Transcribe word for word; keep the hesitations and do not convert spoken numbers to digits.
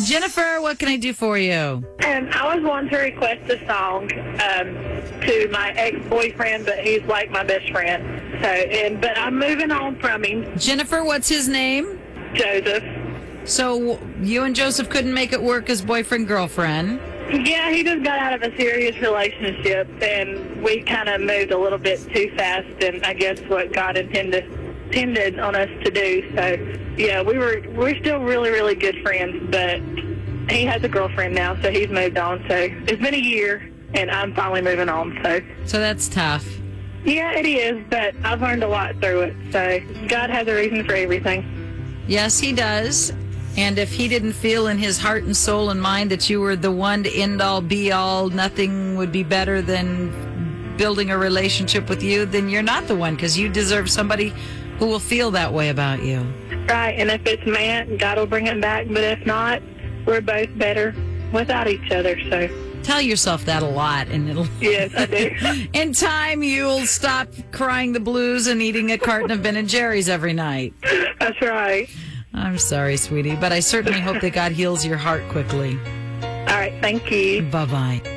Jennifer, what can I do for you? Um, I was wanting to request a song um, to my ex-boyfriend, but he's like my best friend. So, and but I'm moving on from him. Jennifer, what's his name? Joseph. So you and Joseph couldn't make it work as boyfriend-girlfriend. Yeah, he just got out of a serious relationship, and we kind of moved a little bit too fast, and I guess what God intended intended on us to do. So, yeah, we were we're still really, really good friends, but he has a girlfriend now, so he's moved on. So it's been a year, and I'm finally moving on. So, So that's tough. yeah, it is, but I've learned a lot through it. So God has a reason for everything. Yes, he does. And if he didn't feel in his heart and soul and mind that you were the one to end all, be all, nothing would be better than building a relationship with you, then you're not the one, because you deserve somebody who will feel that way about you. Right, and if it's meant, God will bring it back. But if not, we're both better without each other. So Tell yourself that a lot, and it'll. yes, I do. In time, you'll stop crying the blues and eating a carton of Ben and Jerry's every night. That's right. I'm sorry, sweetie, but I certainly hope that God heals your heart quickly. All right, thank you. Bye-bye.